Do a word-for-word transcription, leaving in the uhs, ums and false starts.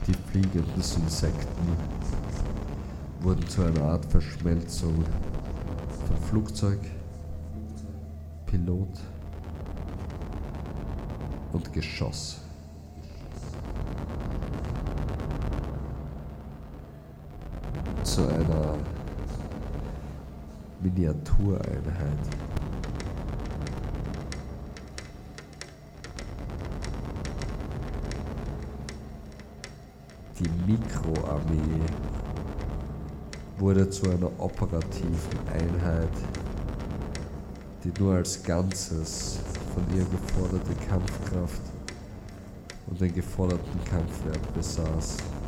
Die fliegenden Insekten wurden zu einer Art Verschmelzung von Flugzeug, Pilot und Geschoss. Zu einer Miniatureinheit. Die Mikroarmee wurde zu einer operativen Einheit, die nur als Ganzes von ihr geforderte Kampfkraft und den geforderten Kampfwert besaß.